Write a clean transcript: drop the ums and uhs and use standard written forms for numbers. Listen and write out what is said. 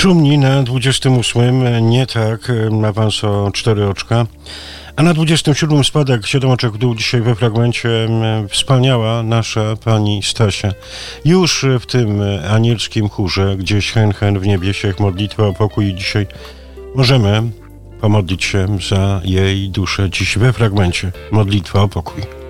Szumni na 28, nie tak, awans o 4 oczka, a na 27 spadek 7 oczek w dół. Dzisiaj we fragmencie wspaniała nasza pani Stasia. Już w tym anielskim chórze, gdzieś hen w niebie się modlitwa o pokój i dzisiaj możemy pomodlić się za jej duszę. Dziś we fragmencie modlitwa o pokój.